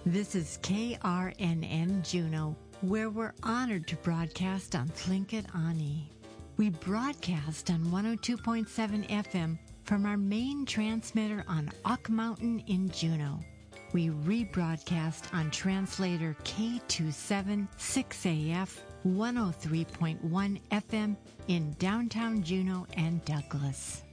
This is KRNN Juneau, where we're honored to broadcast on Tlingit Ani. We broadcast on 102.7 FM from our main transmitter on Ock Mountain in Juneau. We rebroadcast on translator K276AF 103.1 FM in downtown Juneau and Douglas.